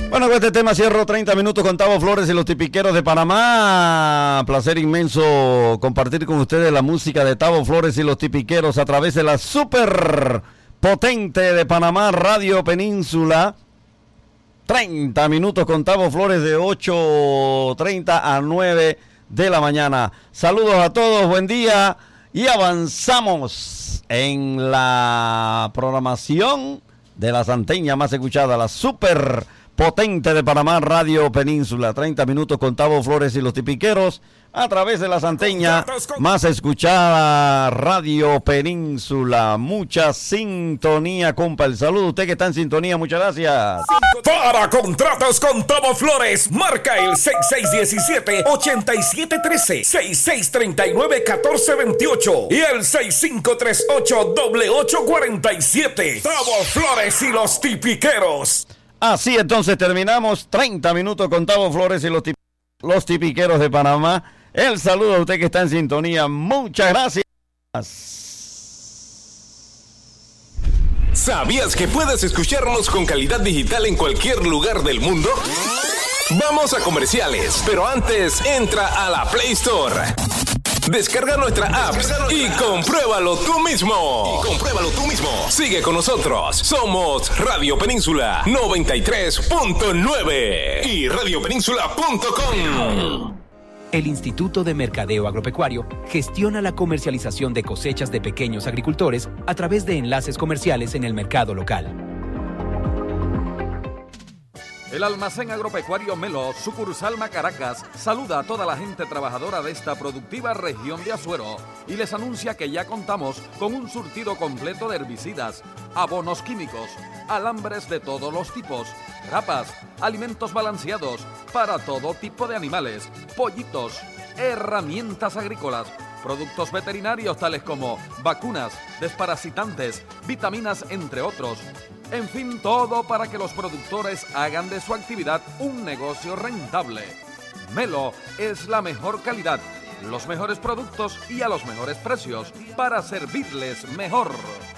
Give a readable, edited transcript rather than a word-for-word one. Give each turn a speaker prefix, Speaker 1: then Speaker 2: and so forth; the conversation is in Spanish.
Speaker 1: Bueno, con este tema cierro 30 minutos con Tavo Flores y los tipiqueros de Panamá. Placer inmenso compartir con ustedes la música de Tavo Flores y los tipiqueros a través de la super potente de Panamá, Radio Península. 30 minutos con Tavo Flores de 8:30 a 9 de la mañana. Saludos a todos, buen día y avanzamos en la programación de la santeña más escuchada, la super potente de Panamá, Radio Península. 30 minutos con Tavo Flores y los tipiqueros a través de la santeña más escuchada, Radio Península. Mucha sintonía, compa. El saludo a usted que está en sintonía, muchas gracias.
Speaker 2: Para contratos con Tavo Flores, marca el 6617-8713, 6639-1428 y el 6538-8847. Tavo Flores y los tipiqueros.
Speaker 1: Así entonces terminamos 30 minutos con Tavo Flores y los tipiqueros de Panamá. El saludo a usted que está en sintonía. Muchas gracias.
Speaker 3: ¿Sabías que puedes escucharnos con calidad digital en cualquier lugar del mundo? Vamos a comerciales, pero antes entra a la Play Store. Descarga nuestra app y compruébalo tú mismo. Sigue con nosotros. Somos Radio Península 93.9 y radiopenínsula.com.
Speaker 4: El Instituto de Mercadeo Agropecuario gestiona la comercialización de cosechas de pequeños agricultores a través de enlaces comerciales en el mercado local.
Speaker 5: El almacén agropecuario Melo, sucursal Macaracas, saluda a toda la gente trabajadora de esta productiva región de Azuero y les anuncia que ya contamos con un surtido completo de herbicidas, abonos químicos, alambres de todos los tipos, grapas, alimentos balanceados para todo tipo de animales, pollitos, herramientas agrícolas, productos veterinarios tales como vacunas, desparasitantes, vitaminas, entre otros. En fin, todo para que los productores hagan de su actividad un negocio rentable. Melo es la mejor calidad, los mejores productos y a los mejores precios para servirles mejor.